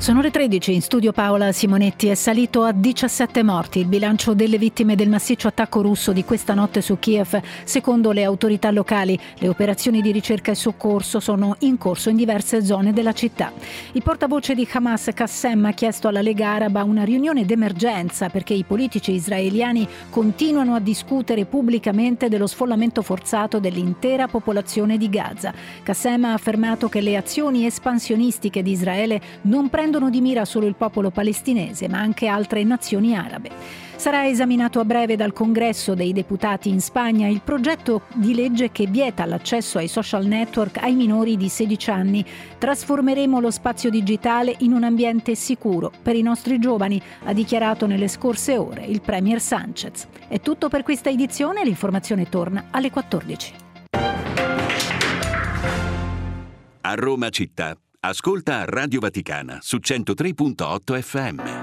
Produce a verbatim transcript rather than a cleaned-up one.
Sono le tredici, in studio Paola Simonetti. È salito a diciassette morti il bilancio delle vittime del massiccio attacco russo di questa notte su Kiev. Secondo le autorità locali, le operazioni di ricerca e soccorso sono in corso in diverse zone della città. Il portavoce di Hamas, Qassem, ha chiesto alla Lega Araba una riunione d'emergenza perché i politici israeliani continuano a discutere pubblicamente dello sfollamento forzato dell'intera popolazione di Gaza. Qassem ha affermato che le azioni espansionistiche di Israele non prendono di mira solo il popolo palestinese, ma anche altre nazioni arabe. Sarà esaminato a breve dal Congresso dei Deputati in Spagna il progetto di legge che vieta l'accesso ai social network ai minori di sedici anni. Trasformeremo lo spazio digitale in un ambiente sicuro per i nostri giovani, ha dichiarato nelle scorse ore il Premier Sánchez. È tutto per questa edizione, l'informazione torna alle quattordici. A Roma città. Ascolta Radio Vaticana su centotré virgola otto effe emme.